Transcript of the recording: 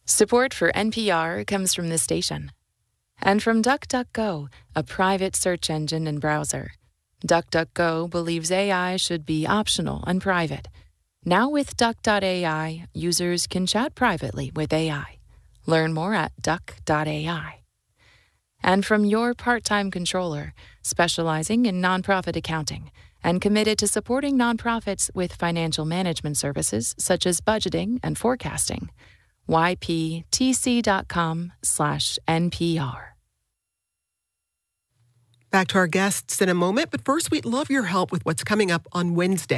Support for NPR comes from this station and from DuckDuckGo, a private search engine and browser. DuckDuckGo believes AI should be optional and private. Now with Duck.ai, users can chat privately with AI. Learn more at Duck.ai. And from your part-time controller, specializing in nonprofit accounting and committed to supporting nonprofits with financial management services such as budgeting and forecasting. yptc.com/NPR. Back to our guests in a moment, but first we'd love your help with what's coming up on Wednesday.